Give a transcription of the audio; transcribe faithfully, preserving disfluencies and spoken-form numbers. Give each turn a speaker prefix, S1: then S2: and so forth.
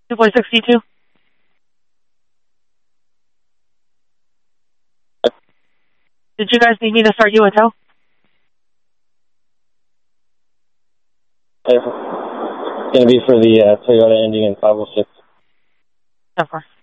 S1: two four six C two. Did you guys need me to start you a tow?
S2: It's going to be for the uh, Toyota ending in five oh six.
S1: So far.